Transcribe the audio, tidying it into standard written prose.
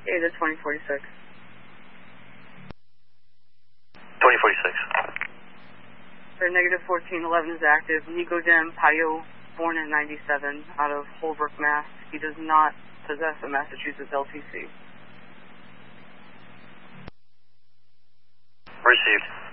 Ada 2046. 2046. Sir, negative 1411 is active. Nicodem Payo, born in 97, out of Holbrook, Mass. He does not possess a Massachusetts LTC. Received.